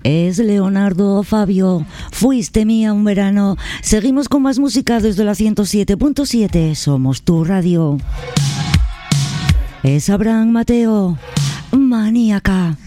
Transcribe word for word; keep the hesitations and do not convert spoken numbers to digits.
Es Leonardo Fabio, Fuiste mía un verano. Seguimos con más música desde la ciento siete punto siete, Somos tu radio. Es Abraham Mateo, Maníaca.